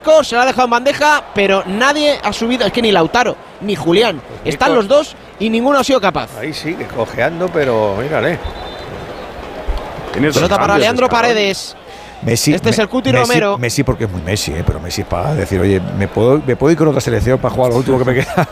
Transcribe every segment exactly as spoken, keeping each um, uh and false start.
Se la ha dejado en bandeja, pero nadie ha subido. Es que ni Lautaro, ni Julián. Están los dos y ninguno ha sido capaz. Ahí sí, que cojeando, pero mírale. Pelota para Leandro Paredes. Messi, este es el Cuti Messi, Romero. Messi porque es muy Messi, ¿eh? Pero Messi para decir, oye, ¿me puedo, me puedo ir con otra selección para jugar lo último que me queda?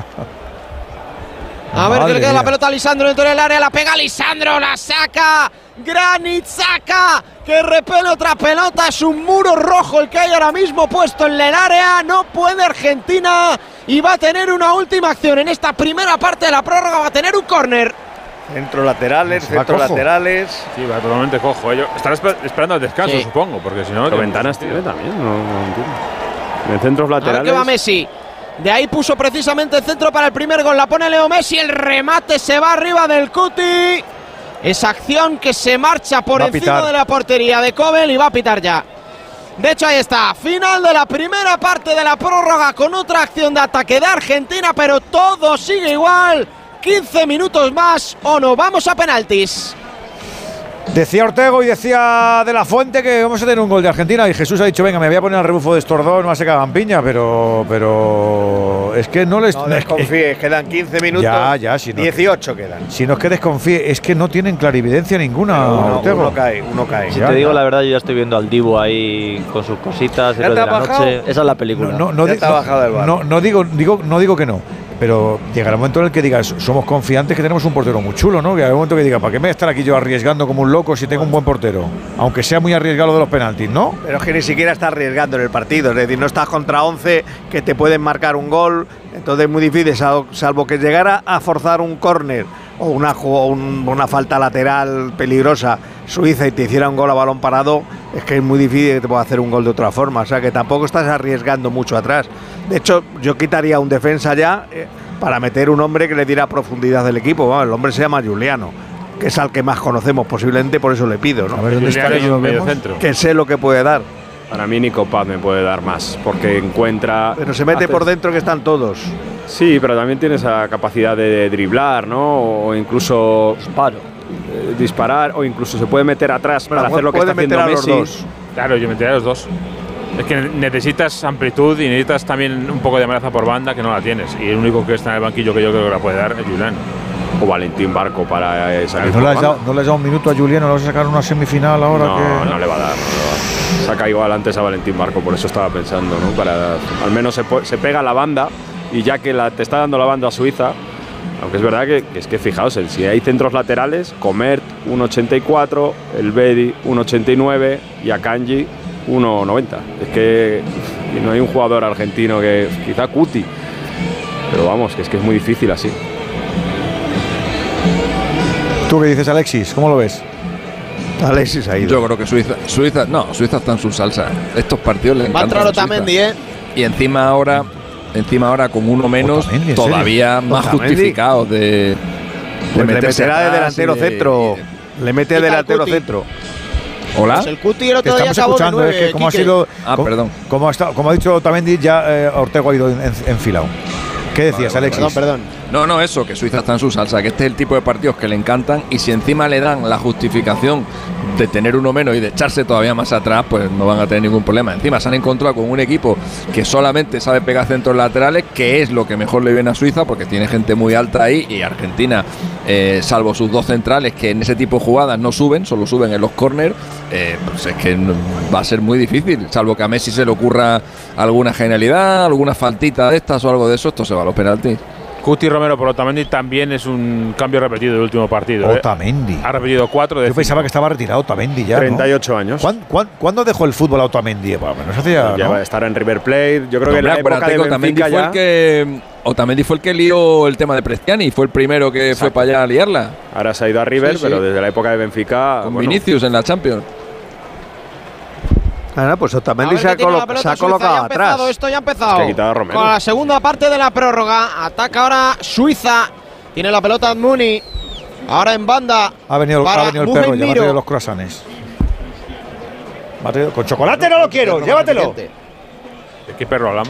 A ver, que le queda la pelota a Lisandro dentro del área. La pega Lisandro, la saca Granit Xhaka, que repele otra pelota. Es un muro rojo el que hay ahora mismo puesto en el área. No puede Argentina y va a tener una última acción en esta primera parte de la prórroga. Va a tener un córner. Centro laterales, centro laterales. Sí, va totalmente cojo. Ellos estarán esper esperando el descanso, sí. supongo, porque si no. ¿Qué ventanas tiene también? No, no entiendo. En centros laterales. A ver qué va Messi. De ahí puso precisamente el centro para el primer gol. La pone Leo Messi. El remate se va arriba del Cuti. Esa acción que se marcha por encima de la portería de Kobel y va a pitar ya. De hecho, ahí está. Final de la primera parte de la prórroga con otra acción de ataque de Argentina, pero todo sigue igual. quince minutos más o no. Vamos a penaltis. Decía Ortego y decía De La Fuente que vamos a tener un gol de Argentina y Jesús ha dicho, venga, me voy a poner al rebufo de estos dos, no se cagan piña, pero pero es que no les... No desconfíes, quedan quince minutos, ya, ya, si no, dieciocho quedan. Si no es que desconfíe, es que no tienen clarividencia ninguna, uno, Ortego. Uno cae, uno cae. Si ya, te digo ya. La verdad, yo ya estoy viendo al Dibu ahí con sus cositas, héroe de la noche. Esa es la película. No, no, no, ya te ha bajado del bar. No, no, digo, digo, no digo que no. Pero llegará el momento en el que digas, somos confiantes que tenemos un portero muy chulo, ¿no? Que hay un momento que diga, ¿para qué me voy a estar aquí yo arriesgando como un loco si tengo un buen portero? Aunque sea muy arriesgado lo de los penaltis, ¿no? Pero es que ni siquiera estás arriesgando en el partido, es decir, no estás contra once que te pueden marcar un gol, entonces es muy difícil, salvo que llegara a forzar un córner o una, un, una falta lateral peligrosa Suiza y te hiciera un gol a balón parado, es que es muy difícil que te pueda hacer un gol de otra forma, o sea que tampoco estás arriesgando mucho atrás. De hecho, yo quitaría un defensa ya eh, para meter un hombre que le diera profundidad del equipo. Bueno, el hombre se llama Giuliano, que es al que más conocemos posiblemente, por eso le pido, ¿no? A ver, ¿dónde está el medio centro? Que sé lo que puede dar. Para mí Nico Paz me puede dar más, porque encuentra... Pero se mete hace... por dentro que están todos. Sí, pero también tiene esa capacidad de driblar, ¿no? O incluso... Disparo. Eh, disparar, o incluso se puede meter atrás pero para hacer lo que está haciendo a Messi. Los dos. Claro, yo metería a los dos. Es que necesitas amplitud y necesitas también un poco de amenaza por banda, que no la tienes. Y el único que está en el banquillo que yo creo que la puede dar es Julián. O Valentín Barco para eh, salir. ¿No le, has dado, ¿No le has dado un minuto a Julián? ¿No le vas a sacar una semifinal ahora? No, que... no le va a dar. No le va a dar. Saca igual antes a Valentín Barco, por eso estaba pensando, ¿no? Para, al menos se, se pega la banda y ya que la, te está dando la banda a Suiza, aunque es verdad que, que es que fijaos, el, si hay centros laterales, Comert uno ochenta y cuatro, el Bedi uno ochenta y nueve y Akanji uno noventa. Es que no hay un jugador argentino que quizá Cuti, pero vamos, que es que es muy difícil así. ¿Tú qué dices, Alexis? ¿Cómo lo ves? Alexis ha ido. Yo creo que Suiza, Suiza, no, Suiza está en su salsa. Estos partidos le encantan. Va a entrar Otamendi, ¿eh? Y encima ahora, encima ahora con uno menos, Otamendi, todavía más Otamendi. justificado de, de pues le meterse meterá de atrás delantero y de- centro. y de- Le mete de Quita el delantero Cuti. centro. Hola. Pues el Cuti el Que otro día estamos acabó de escuchando, nueve, es que como ha Quique. sido... Ah, como, perdón. Como ha, estado, como ha dicho Otamendi, ya eh, Ortego ha ido en, en, enfilado. ¿Qué decías, Vale, Alexis? Perdón, perdón. No, no, eso, que Suiza está en su salsa, que este es el tipo de partidos que le encantan y si encima le dan la justificación de tener uno menos y de echarse todavía más atrás, pues no van a tener ningún problema. Encima se han encontrado con un equipo que solamente sabe pegar centros laterales, que es lo que mejor le viene a Suiza, porque tiene gente muy alta ahí y Argentina, eh, salvo sus dos centrales que en ese tipo de jugadas no suben, solo suben en los córner, eh, pues es que no, va a ser muy difícil, salvo que a Messi se le ocurra alguna genialidad, alguna faltita de estas o algo de eso, esto se va a los penaltis. Cuti Romero por Otamendi también es un cambio repetido del último partido. ¿eh? Otamendi. Ha repetido cuatro de Yo pensaba que estaba retirado Otamendi ya, treinta y ¿no? ocho años. ¿Cuándo, cuándo, ¿Cuándo dejó el fútbol a Otamendi? Bueno, no se hacía, Ya ¿no? va a estar en River Plate. Yo creo que en la Hombre, época acuérdate de que Otamendi Benfica fue ya. el que Otamendi fue el que lió el tema de Prestiani, fue el primero que Exacto. fue para allá a liarla. Ahora se ha ido a River, Sí, sí. pero desde la época de Benfica. Con bueno, Vinicius en la Champions. Ah, pues A Otamendi ver se ha, que tiene la colo pelota se ha Suiza, colocado ya ha empezado, atrás. Esto ya ha empezado. Es que ha quitado a Romero. Con la segunda parte de la prórroga. Ataca ahora Suiza. Tiene la pelota Muni. Ahora en banda. Ha venido, para ha venido el Mugen perro, ya me ha Miro. traído los croissants. Me ha traído- Con chocolate no lo quiero, Perro llévatelo. más eficiente. ¿De qué perro hablamos?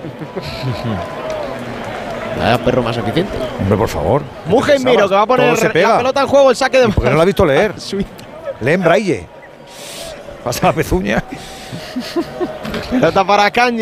Vaya perro más eficiente. Hombre, por favor. Mugen Miro, que va a poner Todo se la pega. pelota en juego, el saque de ¿Por qué no lo ha visto leer? Suiza. Lee en braille. Pasa la pezuña. Pelota para Kanji.